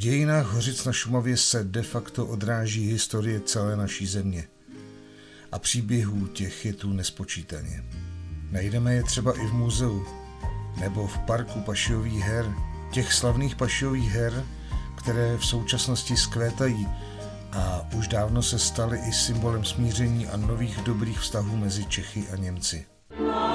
dějinách Hořic na Šumavě se de facto odráží historie celé naší země. A příběhů těch je tu nespočítaně. Najdeme je třeba i v muzeu, nebo v parku Pašijových her, těch slavných Pašijových her, které v současnosti zkvétají a už dávno se staly i symbolem smíření a nových dobrých vztahů mezi Čechy a Němci.